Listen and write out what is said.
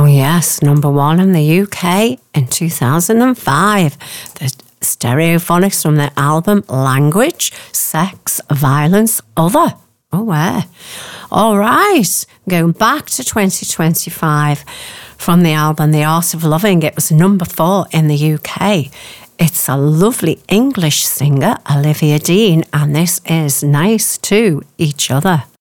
Oh yes, number 1 in the UK in 2005. The Stereophonics from their album Language, Sex, Violence, Other. Oh, where? All right, going back to 2025 from the album The Art of Loving. It was number 4 in the UK. It's a lovely English singer, Olivia Dean, and this is Nice to Each Other.